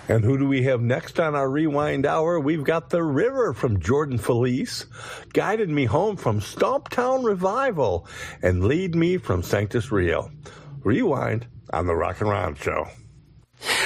And who do we have next on our Rewind Hour? We've got The River from Jordan Felice, Guided Me Home from Stomptown Revival, and Lead Me from Sanctus Real. Rewind on The Rock and Ron Show.